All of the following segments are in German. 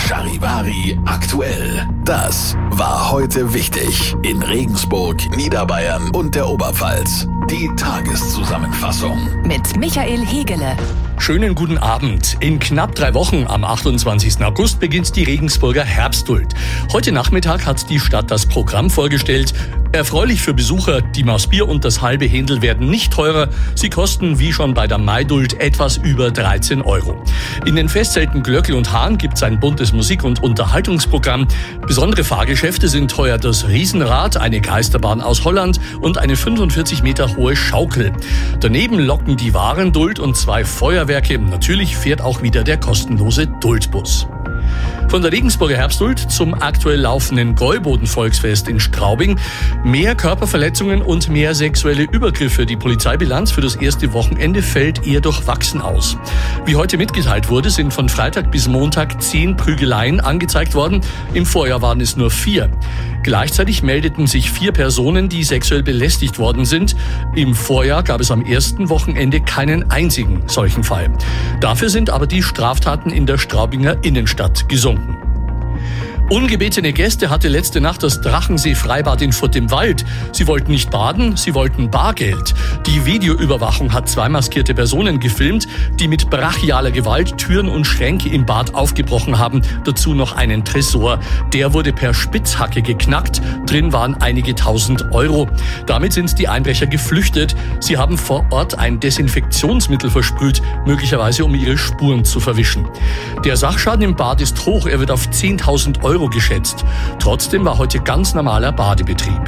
Charivari aktuell. Das war heute wichtig in Regensburg, Niederbayern und der Oberpfalz. Die Tageszusammenfassung mit Michael Hegele. Schönen guten Abend. In knapp 3 Wochen, am 28. August, beginnt die Regensburger Herbstduld. Heute Nachmittag hat die Stadt das Programm vorgestellt. Erfreulich für Besucher, die Maß Bier und das halbe Händel werden nicht teurer. Sie kosten, wie schon bei der Maiduld, etwas über 13 €. In den Festzelten Glöckl und Hahn gibt es ein buntes Musik- und Unterhaltungsprogramm. Besondere Fahrgeschäfte sind teuer das Riesenrad, eine Geisterbahn aus Holland und eine 45 Meter hohe Schaukel. Daneben locken die Warenduld und 2 Feuerwerke. Natürlich fährt auch wieder der kostenlose Duldbus. Von der Regensburger Herbstduld zum aktuell laufenden Gäuboden-Volksfest in Straubing. Mehr Körperverletzungen und mehr sexuelle Übergriffe. Die Polizeibilanz für das erste Wochenende fällt eher durchwachsen aus. Wie heute mitgeteilt wurde, sind von Freitag bis Montag 10 Prügeleien angezeigt worden. Im Vorjahr waren es nur 4. Gleichzeitig meldeten sich 4 Personen, die sexuell belästigt worden sind. Im Vorjahr gab es am ersten Wochenende keinen einzigen solchen Fall. Dafür sind aber die Straftaten in der Straubinger Innenstadt gesunken. Ungebetene Gäste hatte letzte Nacht das Drachensee-Freibad in Furt im Wald. Sie wollten nicht baden, sie wollten Bargeld. Die Videoüberwachung hat 2 maskierte Personen gefilmt, die mit brachialer Gewalt Türen und Schränke im Bad aufgebrochen haben. Dazu noch einen Tresor. Der wurde per Spitzhacke geknackt. Drin waren einige 1000 €. Damit sind die Einbrecher geflüchtet. Sie haben vor Ort ein Desinfektionsmittel versprüht, möglicherweise um ihre Spuren zu verwischen. Der Sachschaden im Bad ist hoch. Er wird auf 10.000 € geschätzt. Trotzdem war heute ganz normaler Badebetrieb.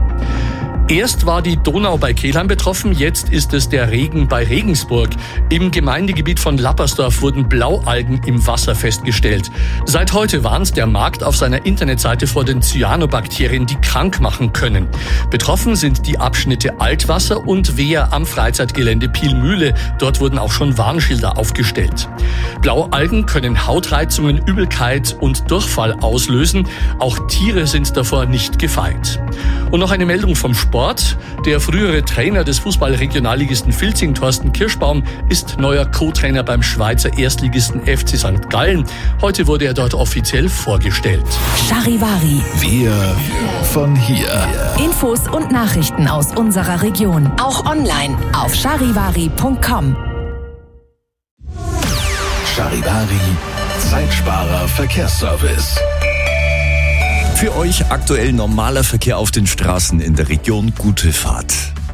Erst war die Donau bei Kelheim betroffen, jetzt ist es der Regen bei Regensburg. Im Gemeindegebiet von Lappersdorf wurden Blaualgen im Wasser festgestellt. Seit heute warnt der Markt auf seiner Internetseite vor den Cyanobakterien, die krank machen können. Betroffen sind die Abschnitte Altwasser und Wehr am Freizeitgelände Pielmühle. Dort wurden auch schon Warnschilder aufgestellt. Blaualgen können Hautreizungen, Übelkeit und Durchfall auslösen. Auch Tiere sind davor nicht gefeit. Und noch eine Meldung vom Sport. Der frühere Trainer des Fußball-Regionalligisten Vilzing, Thorsten Kirschbaum, ist neuer Co-Trainer beim Schweizer Erstligisten FC St. Gallen. Heute wurde er dort offiziell vorgestellt. Charivari. Wir von hier. Infos und Nachrichten aus unserer Region. Auch online auf charivari.com. Charivari, Zeitsparer Verkehrsservice. Für euch aktuell normaler Verkehr auf den Straßen in der Region. Gute Fahrt.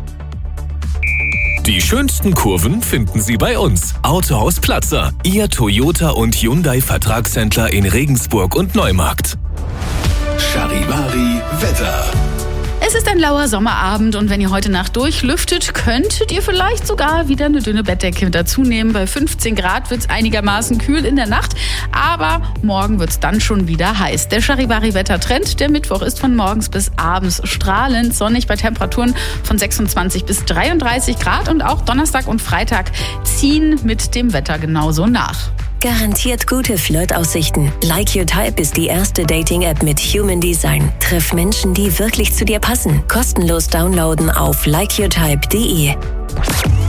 Die schönsten Kurven finden Sie bei uns. Autohaus Platzer, Ihr Toyota und Hyundai Vertragshändler in Regensburg und Neumarkt. Charivari Wetter. Es ist ein lauer Sommerabend und wenn ihr heute Nacht durchlüftet, könntet ihr vielleicht sogar wieder eine dünne Bettdecke dazu nehmen. Bei 15 Grad wird es einigermaßen kühl in der Nacht, aber morgen wird es dann schon wieder heiß. Der Charivari-Wettertrend, der Mittwoch ist von morgens bis abends strahlend sonnig bei Temperaturen von 26 bis 33 Grad und auch Donnerstag und Freitag ziehen mit dem Wetter genauso nach. Garantiert gute Flirtaussichten. Like Your Type ist die erste Dating-App mit Human Design. Triff Menschen, die wirklich zu dir passen. Kostenlos downloaden auf likeyourtype.de.